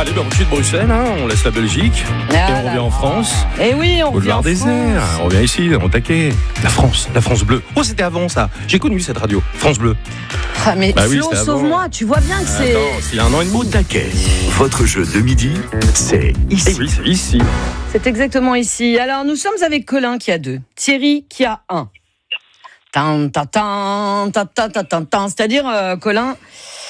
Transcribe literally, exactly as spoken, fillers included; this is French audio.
Allez, ben, on quitte Bruxelles, hein, on laisse la Belgique, Ah et on là revient en là. France. Et oui, on revient en Boulevard France. désert, on revient ici, on taquet. La France, la France bleue. Oh, c'était avant ça. J'ai connu cette radio, France Bleu. Ah, mais Bah oui, Flo, c'était avant. sauve-moi, tu vois bien que c'est... Attends, c'est il y a un an et demi. Au taquet. Votre jeu de midi, c'est Eh ici. oui, c'est ici. C'est exactement ici. Alors, nous sommes avec Colin qui a deux, Thierry qui a un. Tan, tan, tan, tan, tan, tan, tan, tan. C'est-à-dire, euh, Colin,